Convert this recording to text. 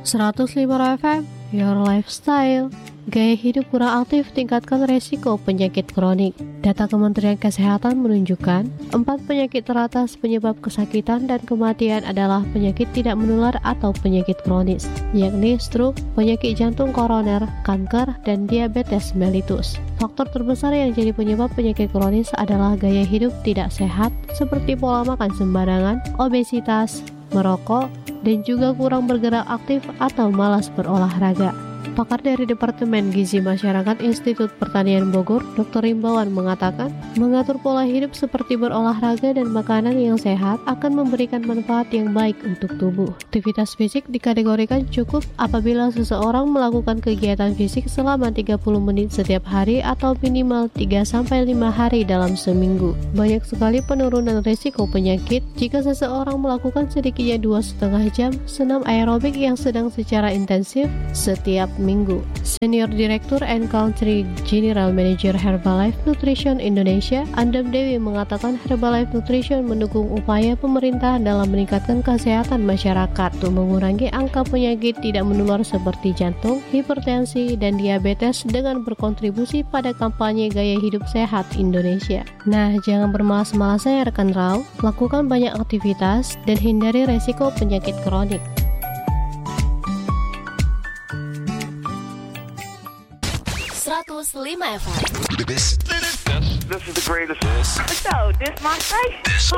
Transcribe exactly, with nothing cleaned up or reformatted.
seratus lima F M, Your Lifestyle. Gaya hidup kurang aktif tingkatkan resiko penyakit kronik. Data Kementerian Kesehatan menunjukkan, empat penyakit teratas penyebab kesakitan dan kematian adalah penyakit tidak menular atau penyakit kronis, yakni stroke, penyakit jantung koroner, kanker, dan diabetes mellitus. Faktor terbesar yang jadi penyebab penyakit kronis adalah gaya hidup tidak sehat, seperti pola makan sembarangan, obesitas, merokok, dan juga kurang bergerak aktif atau malas berolahraga. Pakar dari Departemen Gizi Masyarakat Institut Pertanian Bogor, Doktor Rimbawan mengatakan, mengatur pola hidup seperti berolahraga dan makanan yang sehat akan memberikan manfaat yang baik untuk tubuh. Aktivitas fisik dikategorikan cukup apabila seseorang melakukan kegiatan fisik selama tiga puluh menit setiap hari atau minimal tiga sampai lima hari dalam seminggu. Banyak sekali penurunan risiko penyakit jika seseorang melakukan sedikitnya dua setengah jam senam aerobik yang sedang secara intensif setiap minggu. Senior Direktur and Country General Manager Herbalife Nutrition Indonesia, Andam Dewi mengatakan Herbalife Nutrition mendukung upaya pemerintah dalam meningkatkan kesehatan masyarakat untuk mengurangi angka penyakit tidak menular seperti jantung, hipertensi, dan diabetes dengan berkontribusi pada kampanye gaya hidup sehat Indonesia. Nah, jangan bermalas-malasan ya rekan Rau, lakukan banyak aktivitas dan hindari resiko penyakit kronik. seratus lima F M. This, this, this is the greatest. So, this my station.